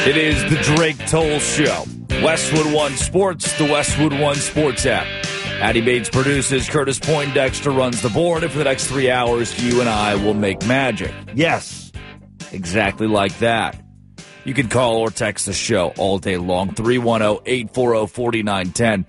It is the Drake Toll Show. Westwood One Sports, the Westwood One Sports app. Addie Bates produces, Curtis Poindexter runs the board, and for the next 3 hours, you and I will make magic. Yes, exactly like that. You can call or text the show all day long, 310-840-4910,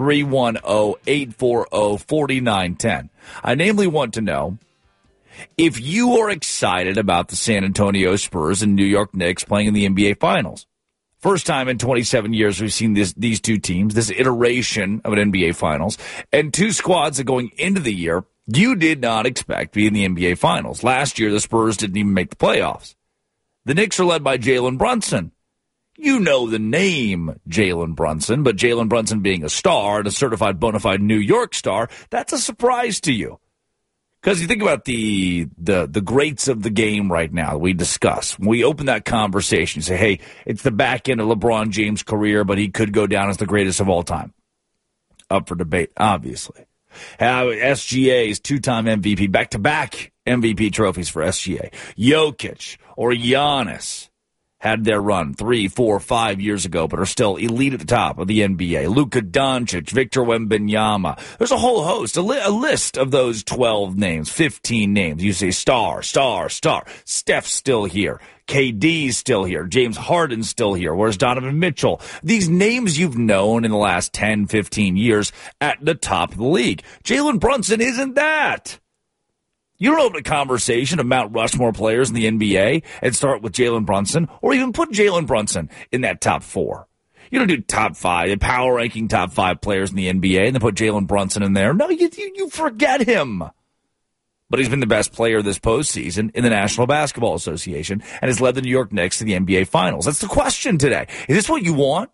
310-840-4910. I namely want to know if you are excited about the San Antonio Spurs and New York Knicks playing in the NBA Finals. First time in 27 years we've seen these two teams, this iteration of an NBA Finals, and two squads that going into the year you did not expect to be in the NBA Finals. Last year, the Spurs didn't even make the playoffs. The Knicks are led by Jalen Brunson. You know the name Jalen Brunson, but Jalen Brunson being a star and a certified bona fide New York star, that's a surprise to you. Because you think about the greats of the game right now that we discuss. When we open that conversation, you say, hey, it's the back end of LeBron James' career, but he could go down as the greatest of all time. Up for debate, obviously. SGA's two-time MVP, back-to-back MVP trophies for SGA. Jokic or Giannis had their run 3, 4, 5 years ago, but are still elite at the top of the NBA. Luka Doncic, Victor Wembanyama. There's a whole host, a list of those 12 names, 15 names. You say star. Steph's still here. KD's still here. James Harden's still here. Where's Donovan Mitchell? These names you've known in the last 10, 15 years at the top of the league. Jalen Brunson isn't that. You don't open a conversation of Mount Rushmore players in the NBA and start with Jalen Brunson, or even put Jalen Brunson in that top 4. You don't do top 5, power ranking top 5 players in the NBA, and then put Jalen Brunson in there. No, you forget him. But he's been the best player this postseason in the National Basketball Association and has led the New York Knicks to the NBA Finals. That's the question today. Is this what you want?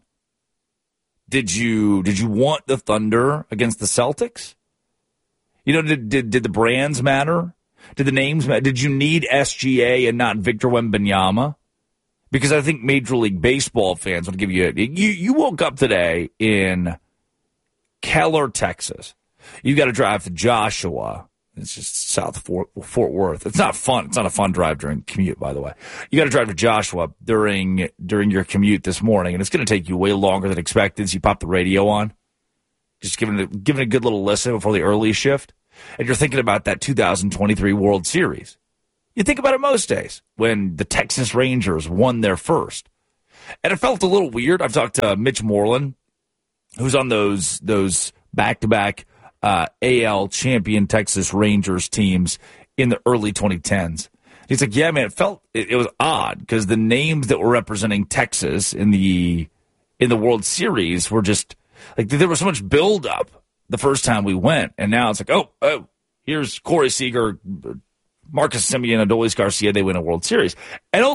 Did you want the Thunder against the Celtics? You know, did the brands matter? Did the names matter? Did you need SGA and not Victor Wembanyama? Because I think Major League Baseball fans would give you woke up today in Keller, Texas. You got to drive to Joshua. It's just south of Fort Worth. It's not fun. It's not a fun drive during commute, by the way. You got to drive to Joshua during your commute this morning, and it's going to take you way longer than expected. So you pop the radio on. Just giving it a good little listen before the early shift. And you're thinking about that 2023 World Series. You think about it most days when the Texas Rangers won their first. And it felt a little weird. I've talked to Mitch Moreland, who's on those back-to-back AL champion Texas Rangers teams in the early 2010s. He's like, yeah, man, it was odd because the names that were representing Texas in the World Series were just like there was so much build-up the first time we went, and now it's like, oh, here's Corey Seager, Marcus Semien, Adolis Garcia, they win a World Series. And